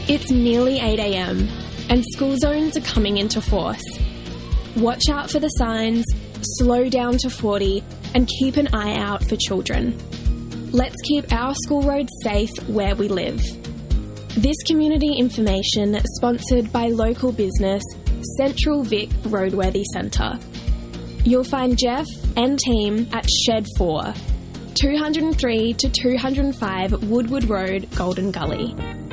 It's nearly 8 a.m, and school zones are coming into force. Watch out for the signs, slow down to 40, and keep an eye out for children. Let's keep our school roads safe where we live. This community information sponsored by local business Central Vic Roadworthy Centre. You'll find Jeff and team at Shed 4, 203 to 205 Woodward Road, Golden Gully.